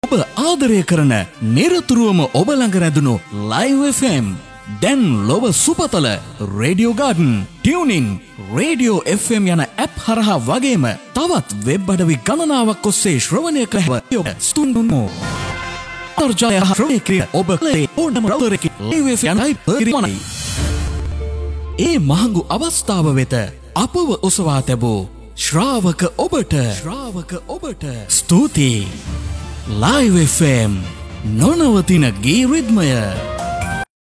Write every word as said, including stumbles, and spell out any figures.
ඔබ ආදරය කරන නිරතුරුවම ඔබ ළඟ රැඳුණු ලයිව් එෆ් එම් දැන් ලොව සුපතල radio garden tuning radio F M යන ඇප් හරහා වගේම තවත් වෙබ් අඩවි ගණනාවක් ඔස්සේ ශ්‍රවණය කළ ස්තුන්දුන්මෝ අර්ජය ශ්‍රවණය කිරීම ඔබ ලේ ඕනම රවුටරකින් ලයිව් එෆ් එම් යනයි පරිමාණයි. ඒ මහඟු අවස්ථාව වෙත අපව ඔසවා තැබූ ශ්‍රාවක ඔබට ශ්‍රාවක ඔබට ස්තුතියි. ලයිව් එෆ් එම් නොනවතින ගී රිද්මය.